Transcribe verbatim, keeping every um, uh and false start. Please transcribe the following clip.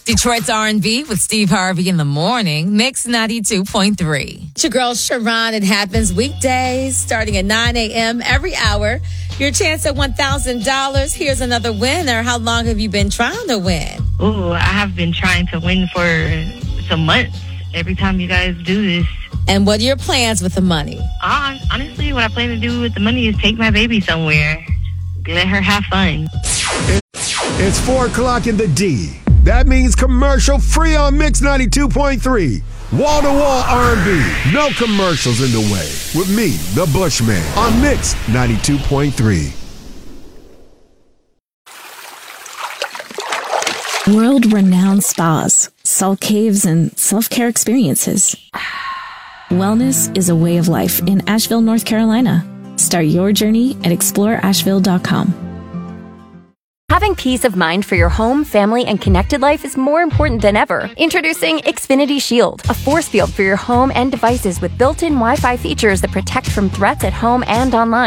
Detroit's R and B with Steve Harvey in the morning. Mix ninety-two point three. It's your girl, Sharon. It happens weekdays starting at nine a.m. every hour. Your chance at one thousand dollars. Here's another winner. How long have you been trying to win? Ooh, I have been trying to win for some months. Every time you guys do this. And what are your plans with the money? Uh, honestly, what I plan to do with the money is take my baby somewhere. Let her have fun. It's four o'clock in the D. That means commercial free on Mix ninety-two point three. Wall-to-wall R and B. No commercials in the way. With me, the Bushman, on Mix ninety-two point three. World-renowned spas, salt caves, and self-care experiences. Wellness is a way of life in Asheville, North Carolina. Start your journey at explore asheville dot com. Having peace of mind for your home, family, and connected life is more important than ever. Introducing Xfinity Shield, a force field for your home and devices with built-in Wi-Fi features that protect from threats at home and online.